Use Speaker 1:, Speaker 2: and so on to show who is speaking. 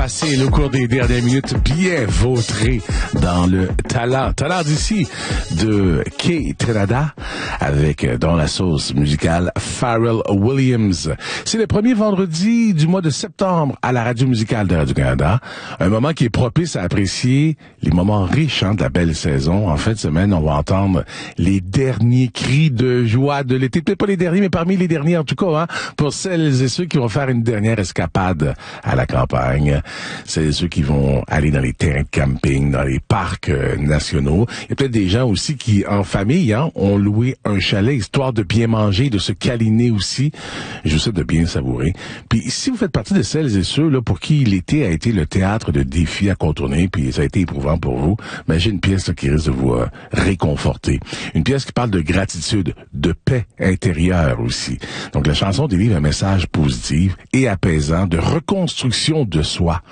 Speaker 1: passé au cours des dernières minutes bien vautré dans le talent d'ici de Kay Trinidad avec dans la sauce musicale Pharrell Williams. C'est le premier vendredi du mois de septembre à la radio musicale de Radio-Canada, un moment qui est propice à apprécier les moments riches de la belle saison. En fin de semaine, on va entendre les derniers cris de joie de l'été, peut-être pas les derniers, mais parmi les derniers en tout cas, pour celles et ceux qui vont faire une dernière escapade à la campagne, celles et ceux qui vont aller dans les terrains de camping, dans les parcs nationaux. Il y a peut-être des gens aussi qui, en famille, ont loué un chalet, histoire de bien manger, de se câliner aussi. Je vous souhaite de bien savourer. Puis si vous faites partie de celles et ceux là pour qui l'été a été le théâtre de défis à contourner, puis ça a été éprouvant pour vous, ben j'ai une pièce qui risque de vous réconforter. Une pièce qui parle de gratitude, de paix intérieure aussi. Donc la chanson délivre un message positif et apaisant de reconstruction de soi.